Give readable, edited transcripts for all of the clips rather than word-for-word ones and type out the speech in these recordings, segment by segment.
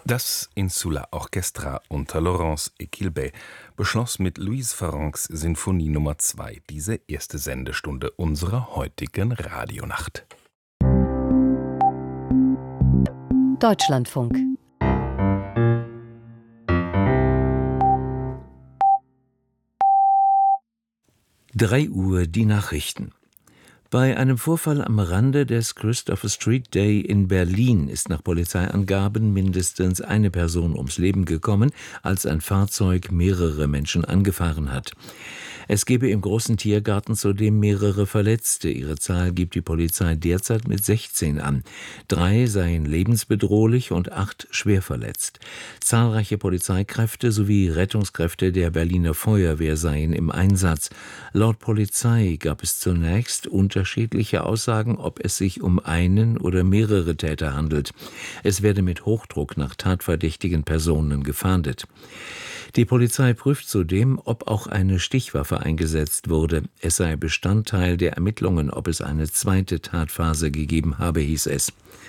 Das Insula Orchestra unter Laurence Equilbé beschloss mit Louise Farrencs Sinfonie Nummer 2 diese erste Sendestunde unserer heutigen Radionacht. Deutschlandfunk. Drei Uhr die Nachrichten. Bei einem Vorfall am Rande des Christopher Street Day in Berlin ist nach Polizeiangaben mindestens eine Person ums Leben gekommen, als ein Fahrzeug mehrere Menschen angefahren hat. Es gebe im großen Tiergarten zudem mehrere Verletzte. Ihre Zahl gibt die Polizei derzeit mit 16 an. 3 seien lebensbedrohlich und 8 schwer verletzt. Zahlreiche Polizeikräfte sowie Rettungskräfte der Berliner Feuerwehr seien im Einsatz. Laut Polizei gab es zunächst unterschiedliche Aussagen, ob es sich um einen oder mehrere Täter handelt. Es werde mit Hochdruck nach tatverdächtigen Personen gefahndet. Die Polizei prüft zudem, ob auch eine Stichwaffe eingesetzt wurde. Es sei Bestandteil der Ermittlungen, ob es eine zweite Tatphase gegeben habe, hieß es.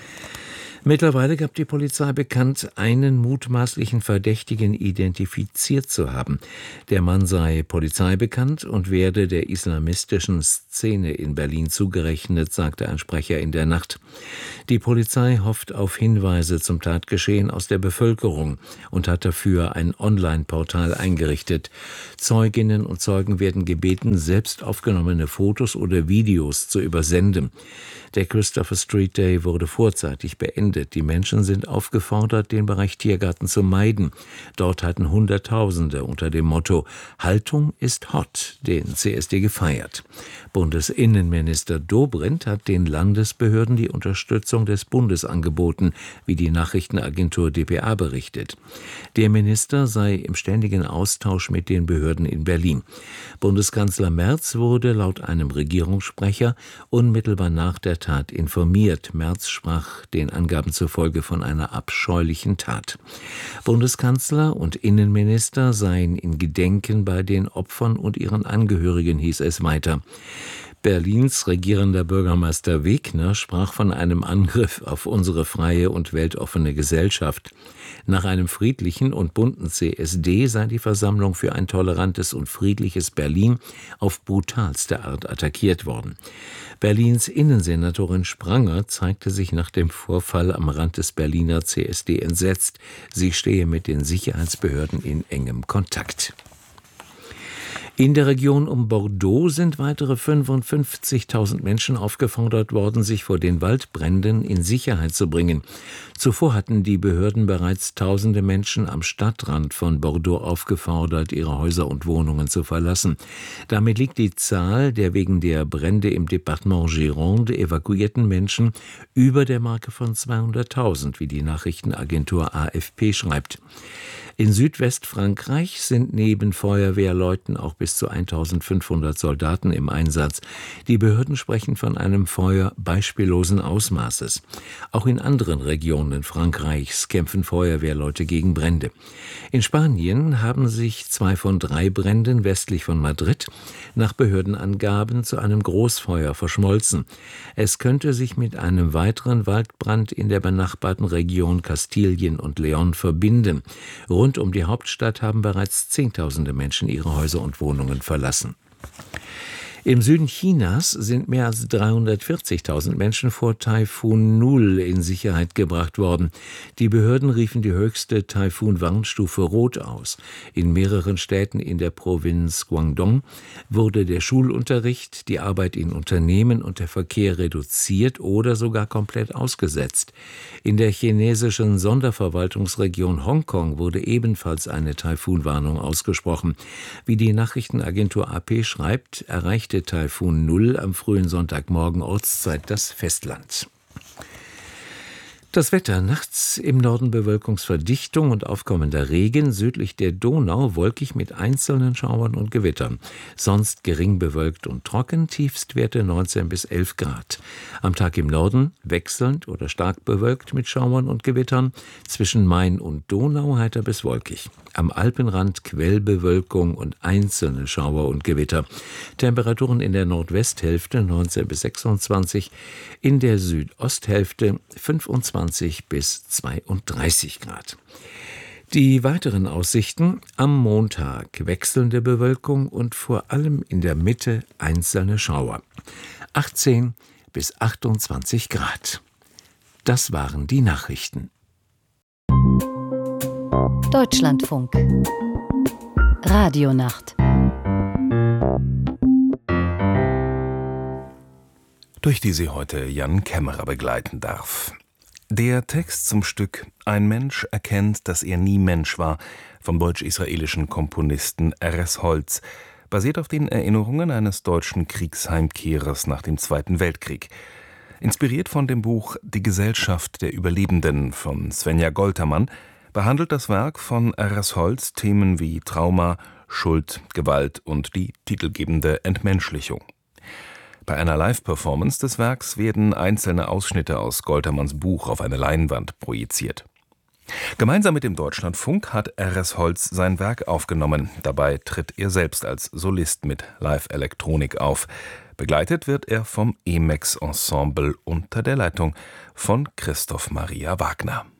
Mittlerweile gab die Polizei bekannt, einen mutmaßlichen Verdächtigen identifiziert zu haben. Der Mann sei polizeibekannt und werde der islamistischen Szene in Berlin zugerechnet, sagte ein Sprecher in der Nacht. Die Polizei hofft auf Hinweise zum Tatgeschehen aus der Bevölkerung und hat dafür ein Online-Portal eingerichtet. Zeuginnen und Zeugen werden gebeten, selbst aufgenommene Fotos oder Videos zu übersenden. Der Christopher Street Day wurde vorzeitig beendet. Die Menschen sind aufgefordert, den Bereich Tiergarten zu meiden. Dort hatten Hunderttausende unter dem Motto »Haltung ist hot« den CSD gefeiert. Bundesinnenminister Dobrindt hat den Landesbehörden die Unterstützung des Bundes angeboten, wie die Nachrichtenagentur dpa berichtet. Der Minister sei im ständigen Austausch mit den Behörden in Berlin. Bundeskanzler Merz wurde laut einem Regierungssprecher unmittelbar nach der Tat informiert. Merz sprach den Angaben zufolge von einer abscheulichen Tat. Bundeskanzler und Innenminister seien in Gedenken bei den Opfern und ihren Angehörigen, hieß es weiter. Berlins regierender Bürgermeister Wegner sprach von einem Angriff auf unsere freie und weltoffene Gesellschaft. Nach einem friedlichen und bunten CSD sei die Versammlung für ein tolerantes und friedliches Berlin auf brutalste Art attackiert worden. Berlins Innensenatorin Spranger zeigte sich nach dem Vorfall am Rand des Berliner CSD entsetzt. Sie stehe mit den Sicherheitsbehörden in engem Kontakt. In der Region um Bordeaux sind weitere 55.000 Menschen aufgefordert worden, sich vor den Waldbränden in Sicherheit zu bringen. Zuvor hatten die Behörden bereits tausende Menschen am Stadtrand von Bordeaux aufgefordert, ihre Häuser und Wohnungen zu verlassen. Damit liegt die Zahl der wegen der Brände im Departement Gironde evakuierten Menschen über der Marke von 200.000, wie die Nachrichtenagentur AFP schreibt. In Südwestfrankreich sind neben Feuerwehrleuten auch bis zu 1.500 Soldaten im Einsatz. Die Behörden sprechen von einem Feuer beispiellosen Ausmaßes. Auch in anderen Regionen Frankreichs kämpfen Feuerwehrleute gegen Brände. In Spanien haben sich 2 von 3 Bränden westlich von Madrid nach Behördenangaben zu einem Großfeuer verschmolzen. Es könnte sich mit einem weiteren Waldbrand in der benachbarten Region Kastilien und León verbinden. Rund um die Hauptstadt haben bereits Zehntausende Menschen ihre Häuser und Wohnungen verlassen. Im Süden Chinas sind mehr als 340.000 Menschen vor Taifun Nul in Sicherheit gebracht worden. Die Behörden riefen die höchste Taifun-Warnstufe Rot aus. In mehreren Städten in der Provinz Guangdong wurde der Schulunterricht, die Arbeit in Unternehmen und der Verkehr reduziert oder sogar komplett ausgesetzt. In der chinesischen Sonderverwaltungsregion Hongkong wurde ebenfalls eine Taifun-Warnung ausgesprochen. Wie die Nachrichtenagentur AP schreibt, erreichte Taifun Nul am frühen Sonntagmorgen Ortszeit das Festland. Das Wetter: nachts im Norden Bewölkungsverdichtung und aufkommender Regen, südlich der Donau wolkig mit einzelnen Schauern und Gewittern. Sonst gering bewölkt und trocken, Tiefstwerte 19 bis 11 Grad. Am Tag im Norden wechselnd oder stark bewölkt mit Schauern und Gewittern, zwischen Main und Donau heiter bis wolkig. Am Alpenrand Quellbewölkung und einzelne Schauer und Gewitter. Temperaturen in der Nordwesthälfte 19 bis 26, in der Südosthälfte 25 21 bis 32 Grad. Die weiteren Aussichten: am Montag wechselnde Bewölkung und vor allem in der Mitte einzelne Schauer. 18 bis 28 Grad. Das waren die Nachrichten. Deutschlandfunk. Radionacht. Durch die sie heute Jan Kämmerer begleiten darf. Der Text zum Stück »Ein Mensch erkennt, dass er nie Mensch war« vom deutsch-israelischen Komponisten R.S. Holz basiert auf den Erinnerungen eines deutschen Kriegsheimkehrers nach dem Zweiten Weltkrieg. Inspiriert von dem Buch »Die Gesellschaft der Überlebenden« von Svenja Goltermann behandelt das Werk von R.S. Holz Themen wie Trauma, Schuld, Gewalt und die titelgebende Entmenschlichung. Bei einer Live-Performance des Werks werden einzelne Ausschnitte aus Goltermanns Buch auf eine Leinwand projiziert. Gemeinsam mit dem Deutschlandfunk hat R.S. Holz sein Werk aufgenommen. Dabei tritt er selbst als Solist mit Live-Elektronik auf. Begleitet wird er vom EMEX Ensemble unter der Leitung von Christoph Maria Wagner.